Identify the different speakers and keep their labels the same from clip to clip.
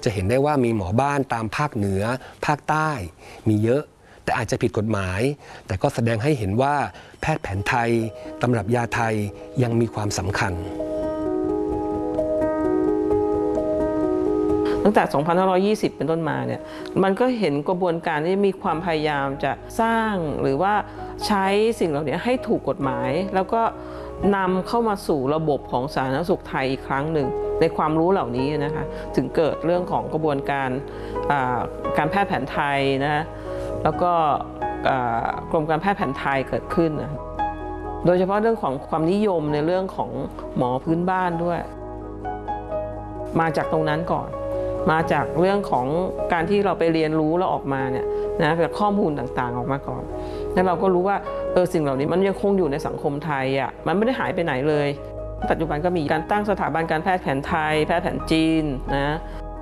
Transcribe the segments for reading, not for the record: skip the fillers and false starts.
Speaker 1: จะเห็นได้ว่ามีหมอบ้านตามภาคเหนือภาคใต้มีเยอะแต่อาจจะผิดกฎหมายแต่ก็แสดงให้เห็นว่าแพทย์แผนไทยตำรับยาไทยยังมีความสำคัญ
Speaker 2: ตั้งแต่ 2520 เป็นต้นมาเนี่ยมันก็เห็นกระบวนการที่มีความพยายามจะสร้างหรือว่าใช้สิ่งเหล่านี้ให้ถูกกฎหมายแล้วก็นำเข้ามาสู่ระบบของสาธารณสุขไทยอีกครั้งหนึ่งในความรู้เหล่านี้นะคะถึงเกิดเรื่องของกระบวนการการแพทย์แผนไทยนะแล้วก็กรมการแพทย์แผนไทยเกิดขึ้นนะโดยเฉพาะเรื่องของความนิยมในเรื่องของหมอพื้นบ้านด้วยมาจากตรงนั้นก่อนมาจากเรื่องของการที่เราไปเรียนรู้แล้วออกมาเนี่ยนะจากข้อมูลต่างๆออกมาก่อนแล้วเราก็รู้ว่าสิ่งเหล่านี้มันยังคงอยู่ในสังคมไทยอ่ะมันไม่ได้หายไปไหนเลยปัจจุบันก็มีการตั้งสถาบันการแพทย์แผนไทยแพทย์แผนจีนนะ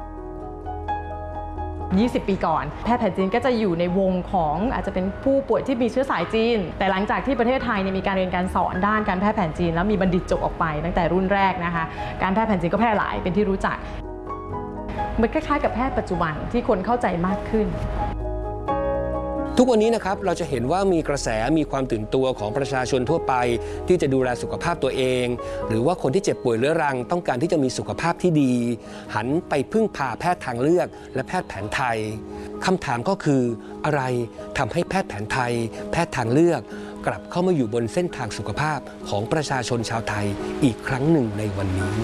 Speaker 3: 20 ปีก่อนแพทย์แผนจีนก็จะอยู่ในวงของอาจจะเป็นผู้ป่วยที่มีเชื้อสายจีนแต่หลังจากที่ประเทศไทยมีการเรียนการสอนด้านการแพทย์แผนจีนแล้วมีบัณฑิตจบออกไปตั้งแต่รุ่นแรกนะคะการแพทย์แผนจีนก็แพร่หลายเป็นที่รู้จักมันคล้ายๆกับแพทย์ปัจจุบันที่คนเข้าใจมากขึ้น
Speaker 1: ทุกวันนี้นะครับเราจะเห็นว่ามีกระแสมีความตื่นตัวของประชาชนทั่วไปที่จะดูแลสุขภาพตัวเองหรือว่าคนที่เจ็บป่วยเรื้อรังต้องการที่จะมีสุขภาพที่ดีหันไปพึ่งพาแพทย์ทางเลือกและแพทย์แผนไทยคำถามก็คืออะไรทำให้แพทย์แผนไทยแพทย์ทางเลือกกลับเข้ามาอยู่บนเส้นทางสุขภาพของประชาชนชาวไทยอีกครั้งหนึ่งในวันนี้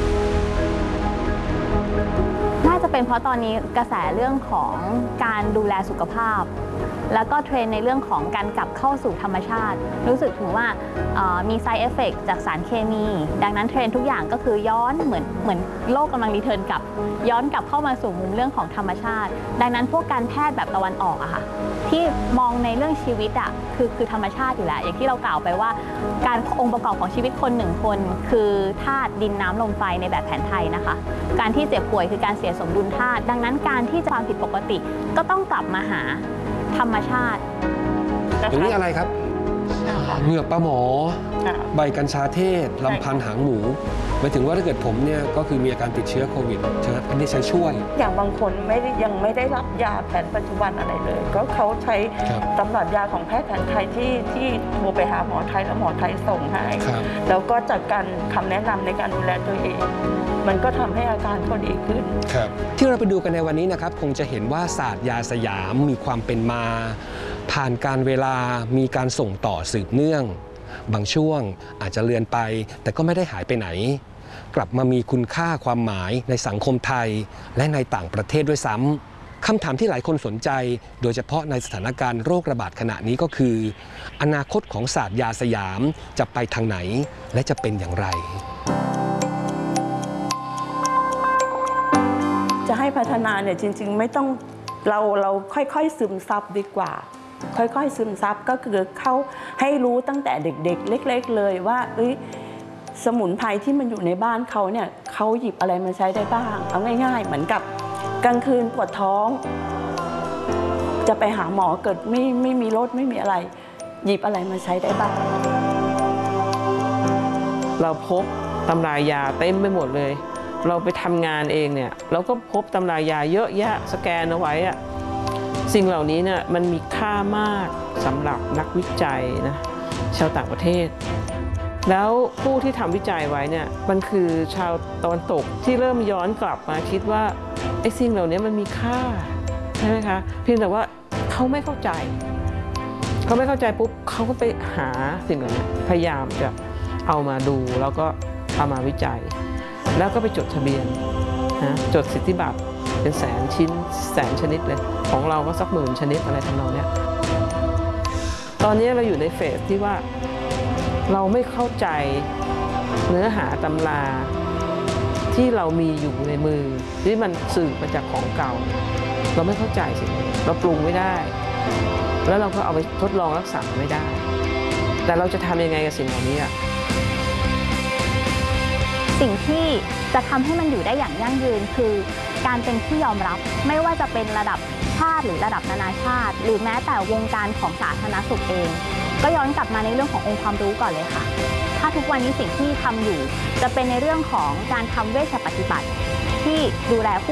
Speaker 4: น่าจะเป็นเพราะตอนนี้กระแสเรื่องของการดูแลสุขภาพแล้วก็เทรนในเรื่องของการกลับเข้าสู่ธรรมชาติรู้สึกถึงว่ามี side effect จากสารเคมีดังนั้นเทรนทุกอย่างก็คือย้อนเหมือนโลกกำลังรีเทิร์นกลับย้อนกลับเข้ามาสู่มุมเรื่องของธรรมชาติดังนั้นพวกการแพทย์แบบตะวันออกอะค่ะที่มองในเรื่องชีวิตอะคือธรรมชาติอยู่แล้วอย่างที่เรากล่าวไปว่าการองค์ประกอบของชีวิตคนหนึ่งคนคือธาตุดินน้ำลมไฟในแบบแผนไทยนะคะการที่เจ็บป่วยคือการเสียสมดุลธาตุดังนั้นการที่จะความผิดปกติก็ต้องกลับมาหาธรรมชาติ
Speaker 1: อย่างนี้อะไรครับเหงือกปลาหมอใบกัญชาเทศลำพันหางหมูหมายถึงว่าถ้าเกิดผมเนี่ยก็คือมีอาการติดเชื้อโควิดใช่ไหมอันนี้ใช้ช่วย
Speaker 5: อย่างบางคนยังไม่ได้รับยาแผนปัจจุบันอะไรเลยก็เขาใช้ตำรับยาของแพทย์แผนไทยที่โทรไปหาหมอไทยแล้วหมอไทยส่งให้แล้วก็จัดการคำแนะนำในการดูแลตัวเองมันก็ทำให้อาการเขาดีขึ้น
Speaker 1: ที่เราไปดูกันในวันนี้นะครับคงจะเห็นว่าศาสตร์ยาสยามมีความเป็นมาผ่านการเวลามีการส่งต่อสืบเนื่องบางช่วงอาจจะเลือนไปแต่ก็ไม่ได้หายไปไหนกลับมามีคุณค่าความหมายในสังคมไทยและในต่างประเทศด้วยซ้ำคำถามที่หลายคนสนใจโดยเฉพาะในสถานการณ์โรคระบาดขณะนี้ก็คืออนาคตของศาสตร์ยาสยามจะไปทางไหนและจะเป็นอย่างไร
Speaker 5: จะให้พัฒนาเนี่ยจริงๆไม่ต้องเราค่อยๆซึมซับดีกว่าค่อยๆซึมซับก็คือเขาให้รู้ตั้งแต่เด็กๆเล็กๆเลยว่าสมุนไพรที่มันอยู่ในบ้านเขาเนี่ยเขาหยิบอะไรมาใช้ได้บ้างเอาง่ายๆเหมือนกับกลางคืนปวดท้องจะไปหาหมอเกิดไม่มีรถไม่มีอะไรหยิบอะไรมาใช้ได้บ้าง
Speaker 2: เราพบตำรายาเต็มไปหมดเลยเราไปทำงานเองเนี่ยเราก็พบตำรายาเยอะแยะสแกนเอาไว้อะสิ่งเหล่านี้เนี่ยมันมีค่ามากสำหรับนักวิจัยนะชาวต่างประเทศแล้วผู้ที่ทำวิจัยไว้เนี่ยมันคือชาวตะวันตกที่เริ่มย้อนกลับมาคิดว่าไอ้สิ่งเหล่านี้มันมีค่าใช่ไหมคะเพียงแต่ว่าเขาไม่เข้าใจปุ๊บเขาก็ไปหาสิ่งเหล่านี้พยายามจะเอามาดูแล้วก็เอามาวิจัยแล้วก็ไปจดทะเบียนนะจดสิทธิบัตรเป็นแสนชิ้นแสนชนิดเลยของเราก็สัก10,000 ชนิดอะไรทำนองนี้ตอนนี้เราอยู่ในเฟสที่ว่าเราไม่เข้าใจเนื้อหาตำราที่เรามีอยู่ในมือที่มันสืบมาจากของเก่าเราไม่เข้าใจสิ่งนี้เราปรุงไม่ได้แล้วเราก็เอาไปทดลองรักษาไม่ได้แต่เราจะทำยังไงกับสิ่งเหล่านี้
Speaker 4: สิ่งที่จะทำให้มันอยู่ได้อย่างยั่งยืนคือการเป็นที่ยอมรับไม่ว่าจะเป็นระดับชาติหรือระดับนานาชาติหรือแม้แต่วงการของสาธารณสุขเองก็ย้อนกลับมาในเรื่องขององค์ความรู้ก่อนเลยค่ะถ้าทุกวันนี้สิ่งที่ทำอยู่จะเป็นในเรื่องของการทำเวชปฏิบัติที่ดูแลผู้